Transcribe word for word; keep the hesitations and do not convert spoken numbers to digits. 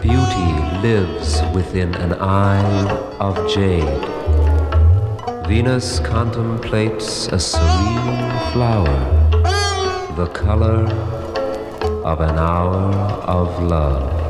Beauty lives within an eye of jade. Venus contemplates a serene flower, the color of an hour of love.